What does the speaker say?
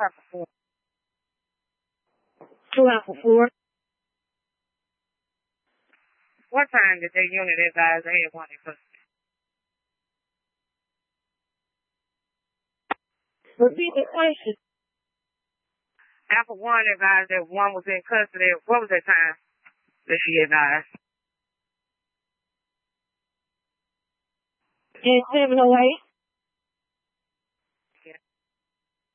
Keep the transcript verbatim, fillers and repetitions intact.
Alpha four. Two Alpha four. What time did their unit advise they had one in custody? Repeat the question. Alpha one advised that one was in custody. What was that time that she advised? In seven oh eight.